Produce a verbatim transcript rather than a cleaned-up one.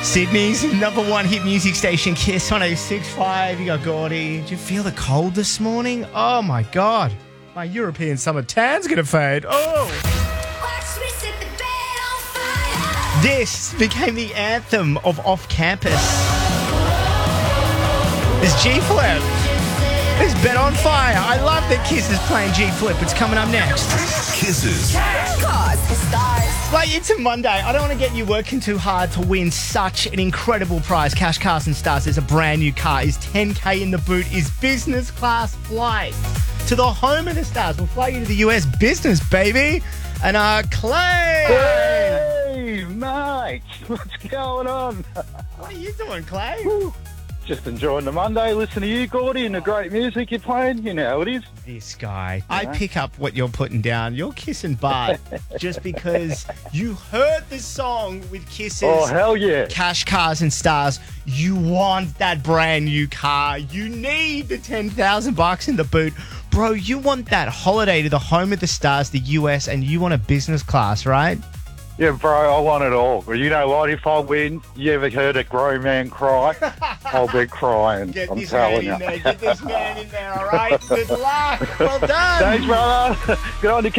Sydney's number one hit music station, Kiss one oh six point five. You got Gordy. Did you feel the cold this morning? Oh, my God. My European summer tan's going to fade. Oh. This became the anthem of off-campus. There's G-Flip. There's Bet on Fire. I love that Kiss is playing G-Flip. It's coming up next. Kisses. Like, it's a Monday. I don't want to get you working too hard to win such an incredible prize. Cash Cars and Stars is a brand new car. Is ten K in the boot. Is business class flight to the home of the Stars. We'll fly you to the U S business, baby. And uh, Clay. Hey, mate. What's going on? What are you doing, Clay? Woo. Just enjoying the Monday, listening to you, Gordy, and the great music you're playing. You know how it is. This guy. I pick up what you're putting down. You're kissing Bart just because you heard the song with Kisses. Oh, hell yeah. Cash Cars and Stars. You want that brand new car. You need the ten thousand bucks in the boot. Bro, you want that holiday to the home of the Stars, the U S, and you want a business class, right? Yeah, bro, I want it all. Well, you know what? If I win, you ever heard a grown man cry? I'll be crying. Get I'm this telling man in you. there. Get this man in there, all right? Good luck. Well done. Thanks, brother. Good on you.